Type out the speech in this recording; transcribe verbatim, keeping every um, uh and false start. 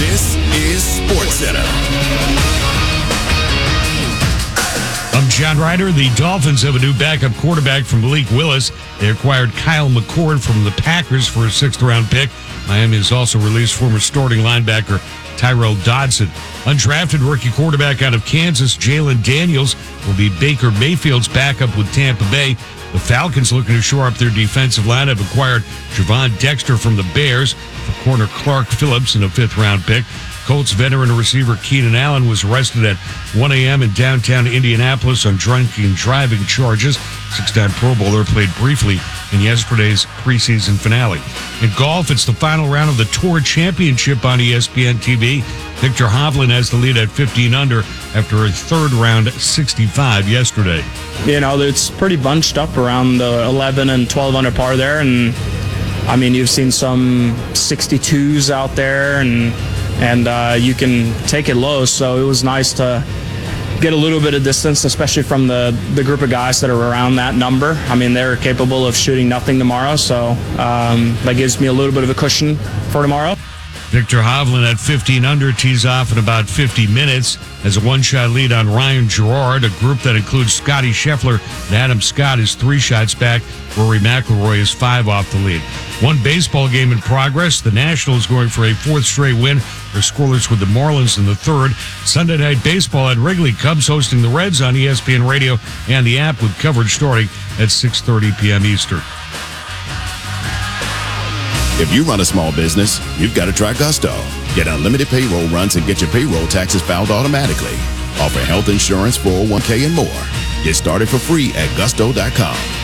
This is SportsCenter. I'm John Ryder. The Dolphins have a new backup quarterback from Malik Willis. They acquired Kyle McCord from the Packers for a sixth-round pick. Miami has also released former starting linebacker Tyrell Dodson. Undrafted rookie quarterback out of Kansas, Jalen Daniels, will be Baker Mayfield's backup with Tampa Bay. The Falcons, looking to shore up their defensive line, have acquired Javon Dexter from the Bears for corner Clark Phillips in a fifth-round pick. Colts veteran receiver Keenan Allen was arrested at one a.m. in downtown Indianapolis on drunken driving charges. Six-time Pro Bowler played briefly in yesterday's preseason finale. In golf, it's the final round of the Tour Championship on E S P N T V. Victor Hovland has the lead at fifteen under after a third round sixty-five yesterday. You know, it's pretty bunched up around the eleven and twelve under par there, and I mean, you've seen some sixty-twos out there, and and uh, you can take it low, so it was nice to get a little bit of distance, especially from the, the group of guys that are around that number. I mean, they're capable of shooting nothing tomorrow, so um, that gives me a little bit of a cushion for tomorrow. Victor Hovland at fifteen under tees off in about fifty minutes as a one-shot lead on Ryan Gerard. A group that includes Scotty Scheffler and Adam Scott is three shots back. Rory McIlroy is five off the lead. One baseball game in progress. The Nationals going for a fourth straight win. They're scoreless with the Marlins in the third. Sunday Night Baseball at Wrigley. Cubs hosting the Reds on E S P N Radio and the app with coverage starting at six thirty p.m. Eastern. If you run a small business, you've got to try Gusto. Get unlimited payroll runs and get your payroll taxes filed automatically. Offer health insurance, four oh one k, and more. Get started for free at gusto dot com.